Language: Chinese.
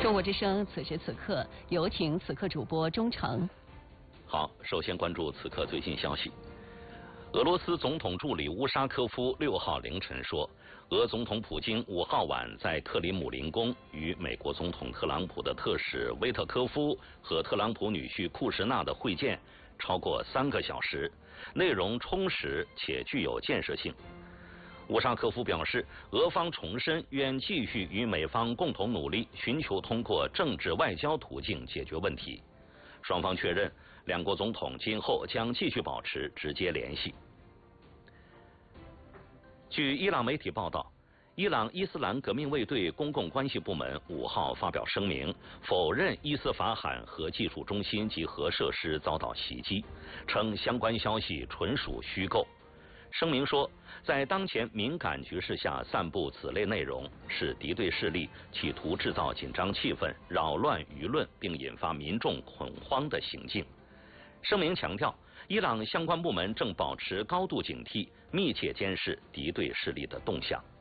中国之声此时此刻，有请此刻主播钟诚。 好，首先关注此刻最新消息。俄罗斯总统助理乌沙科夫6号凌晨说，俄总统普京5号晚在克里姆林宫与美国总统特朗普的特使威特科夫和特朗普女婿库什纳的会见超过3个小时，内容充实且具有建设性。乌沙科夫表示，俄方重申愿继续与美方共同努力，寻求通过政治外交途径解决问题。双方确认，两国总统今后将继续保持直接联系。据伊朗媒体报道，伊朗伊斯兰革命卫队公共关系部门5号发表声明，否认伊斯法罕核技术中心及核设施遭到袭击，称相关消息纯属虚构。声明说，在当前敏感局势下散布此类内容，是敌对势力企图制造紧张气氛、扰乱舆论并引发民众恐慌的行径。声明强调，伊朗相关部门正保持高度警惕，密切监视敌对势力的动向。